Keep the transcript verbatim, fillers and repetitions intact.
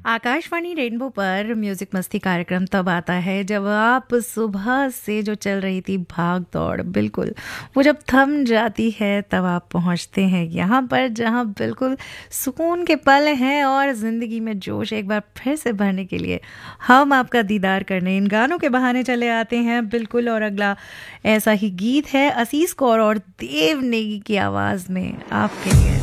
Akashvani rainbow पर music मस्ती कार्यक्रम तब आता है जब आप सुबह से जो चल रही थी भाग दौड़, बिल्कुल वो जब थम जाती है तब आप पहुंचते हैं यहाँ पर जहां बिल्कुल सुकून के पल हैं और ज़िंदगी में जोश एक बार फिर से भरने के लिए हम आपका दीदार करने इन गानों के बहाने चले आते हैं। बिल्कुल, और अगला ऐसा ही गीत है असीस कौर और देव नेगी की आवाज़ में आपके लिए।